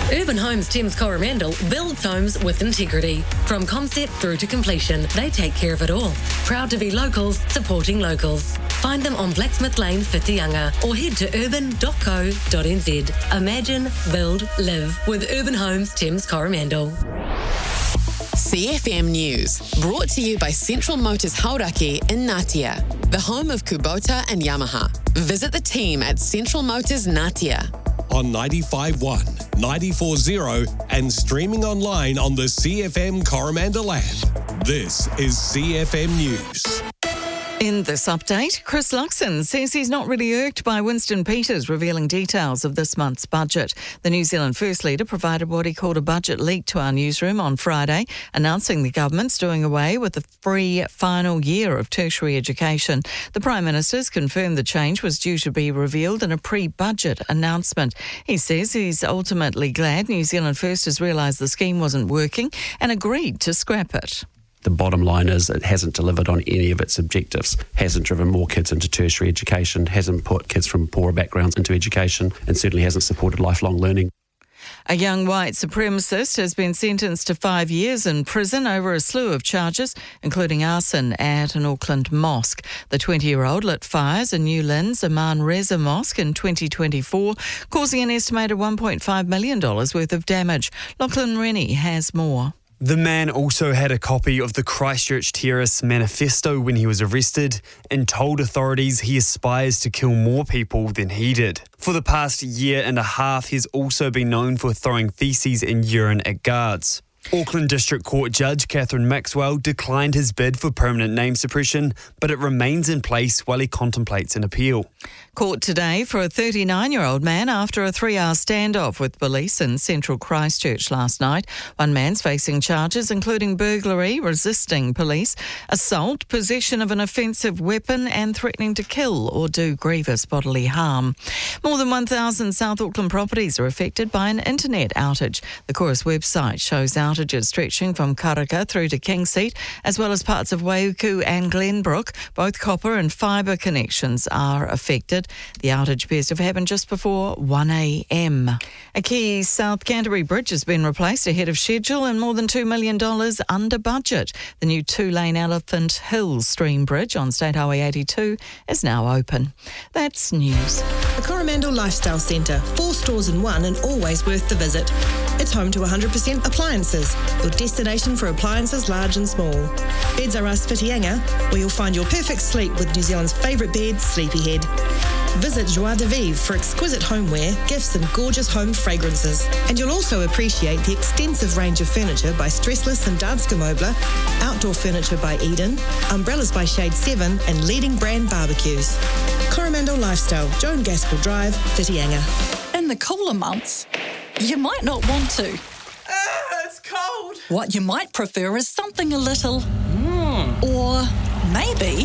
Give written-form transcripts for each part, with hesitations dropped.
Urban Homes Thames Coromandel builds homes with integrity. From concept through to completion, they take care of it all. Proud to be locals, supporting locals. Find them on Blacksmith Lane, Whitianga, or head to urban.co.nz. Imagine, build, live with Urban Homes Thames Coromandel. CFM News, brought to you by Central Motors Hauraki in Ngatea, the home of Kubota and Yamaha. Visit the team at Central Motors Ngatea. On 95.1, 94.0 and streaming online on the CFM Coromandel app. This is CFM News. In this update, Chris Luxon says he's not really irked by Winston Peters revealing details of this month's budget. The New Zealand First Leader provided what he called a budget leak to our newsroom on Friday, announcing the government's doing away with the free final year of tertiary education. The Prime Minister's confirmed the change was due to be revealed in a pre-budget announcement. He says he's ultimately glad New Zealand First has realised the scheme wasn't working and agreed to scrap it. The bottom line is it hasn't delivered on any of its objectives, hasn't driven more kids into tertiary education, hasn't put kids from poorer backgrounds into education, and certainly hasn't supported lifelong learning. A young white supremacist has been sentenced to 5 years in prison over a slew of charges, including arson at an Auckland mosque. The 20-year-old lit fires in New Lynn's Aman Reza Mosque in 2024, causing an estimated $1.5 million worth of damage. Lachlan Rennie has more. The man also had a copy of the Christchurch Terrorist Manifesto when he was arrested and told authorities he aspires to kill more people than he did. For the past year and a half, he's also been known for throwing faeces and urine at guards. Auckland District Court Judge Catherine Maxwell declined his bid for permanent name suppression, but it remains in place while he contemplates an appeal. Court today for a 39-year-old man after a 3-hour standoff with police in central Christchurch last night. One man's facing charges including burglary, resisting police, assault, possession of an offensive weapon and threatening to kill or do grievous bodily harm. More than 1,000 South Auckland properties are affected by an internet outage. The Chorus website shows outages stretching from Karaka through to Kingseat, as well as parts of Waiuku and Glenbrook. Both copper and fibre connections are affected. The outage appears to have happened just before 1 a.m. A key South Canterbury bridge has been replaced ahead of schedule and more than $2 million under budget. The new 2-lane Elephant Hill Stream Bridge on State Highway 82 is now open. That's news. The Coromandel Lifestyle Centre, 4 stores in one and always worth the visit. It's home to 100% appliances, your destination for appliances large and small. Beds R Us Whitianga, where you'll find your perfect sleep with New Zealand's favourite bed, Sleepyhead. Visit Joie de Vivre for exquisite homeware, gifts and gorgeous home fragrances. And you'll also appreciate the extensive range of furniture by Stressless and Danske Möbler, outdoor furniture by Eden, umbrellas by Shade 7 and leading brand barbecues. Coromandel Lifestyle, Joan Gaskell Drive, Whitianga. In the cooler months, you might not want to. It's cold. What you might prefer is something a little... Or maybe...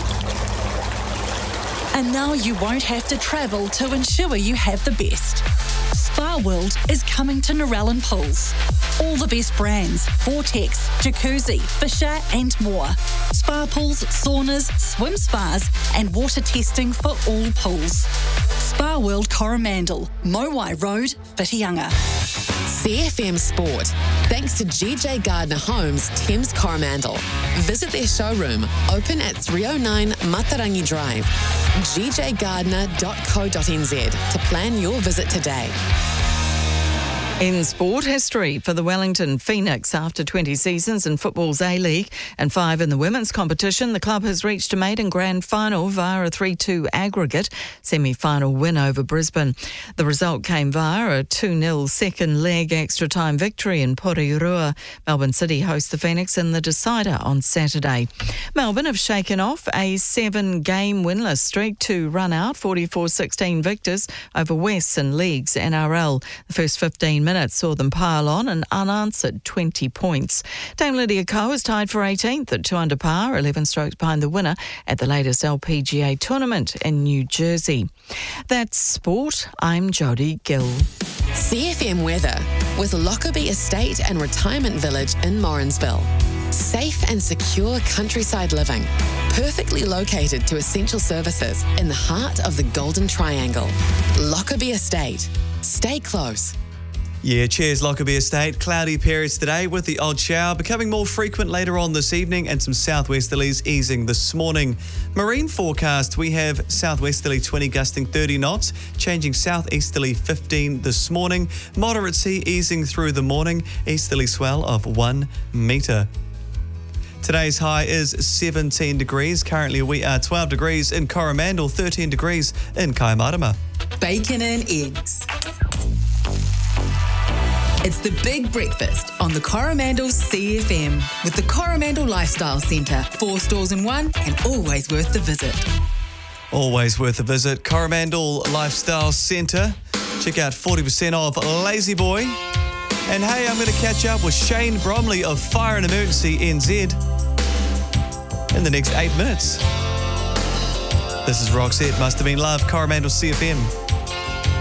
And now you won't have to travel to ensure you have the best. Spa World is coming to Narellan Pools. All the best brands, Vortex, Jacuzzi, Fisher and more. Spa pools, saunas, swim spas and water testing for all pools. Spa World Coromandel, Mowai Road, Whitianga. CFM Sport, thanks to GJ Gardner Homes, Thames Coromandel. Visit their showroom, open at 309 Matarangi Drive. gjgardner.co.nz to plan your visit today. In sport history for the Wellington Phoenix, after 20 seasons in football's A-League and 5 in the women's competition, the club has reached a maiden grand final via a 3-2 aggregate semi-final win over Brisbane. The result came via a 2-0 second leg extra time victory in Porirua. Melbourne City host the Phoenix in the decider on Saturday. Melbourne have shaken off a 7-game winless streak to run out 44-16 victors over Western League's NRL. The first 15 minutes saw them pile on an unanswered 20 points. Dame Lydia Ko is tied for 18th at 2 under par, 11 strokes behind the winner at the latest LPGA tournament in New Jersey. That's sport. I'm Jodie Gill. CFM weather with Lockerbie Estate and Retirement Village in Morrinsville. Safe and secure countryside living, perfectly located to essential services in the heart of the Golden Triangle. Lockerbie Estate. Stay close. Yeah, cheers, Lockerbie Estate. Cloudy periods today with the odd shower becoming more frequent later on this evening and some southwesterlies easing this morning. Marine forecast, we have southwesterly 20 gusting 30 knots, changing southeasterly 15 this morning. Moderate sea easing through the morning, easterly swell of 1 metre. Today's high is 17 degrees. Currently we are 12 degrees in Coromandel, 13 degrees in Kaimarama. Bacon and eggs. It's the big breakfast on the Coromandel CFM with the Coromandel Lifestyle Centre. 4 stores in one and always worth the visit. Always worth a visit. Coromandel Lifestyle Centre. Check out 40% off Lazy Boy. And hey, I'm going to catch up with Shane Bromley of Fire and Emergency NZ in the next 8 minutes. This is Roxette, Must Have Been Love, Coromandel CFM.